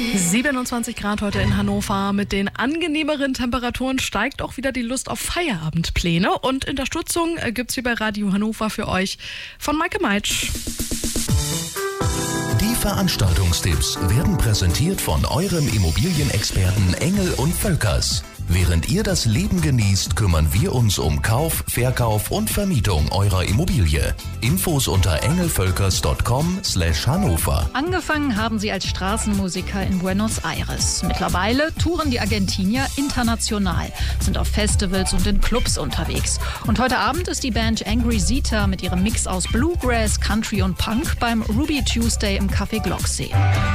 27 Grad heute in Hannover. Mit den angenehmeren Temperaturen steigt auch wieder die Lust auf Feierabendpläne. Und Unterstützung gibt's hier bei Radio Hannover für euch von Maike Meitsch. Die Veranstaltungstipps werden präsentiert von eurem Immobilienexperten Engel und Völkers. Während ihr das Leben genießt, kümmern wir uns um Kauf, Verkauf und Vermietung eurer Immobilie. Infos unter engelvölkers.com/Hannover. Angefangen haben sie als Straßenmusiker in Buenos Aires. Mittlerweile touren die Argentinier international, sind auf Festivals und in Clubs unterwegs. Und heute Abend ist die Band Angry Zeta mit ihrem Mix aus Bluegrass, Country und Punk beim Ruby Tuesday im Café Glocksee.